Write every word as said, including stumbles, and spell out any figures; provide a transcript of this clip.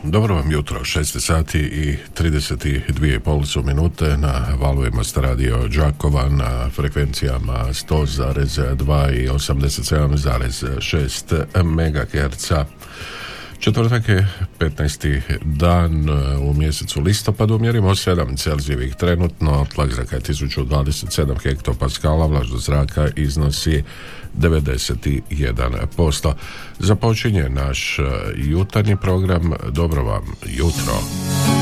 Dobro vam jutro, šest sati i trideset dvije i pol su minute na valovima sta radio Đakova na frekvencijama sto zarez dva i osamdeset sedam zarez šest megaherca. Četvrtak je petnaesti dan u mjesecu listopadu, mjerimo sedam Celzijevih trenutno, tlak zraka je tisuću dvadeset sedam hektopaskala, vlažnost zraka iznosi devedeset jedan posto. Započinje naš jutarnji program. Dobro vam jutro.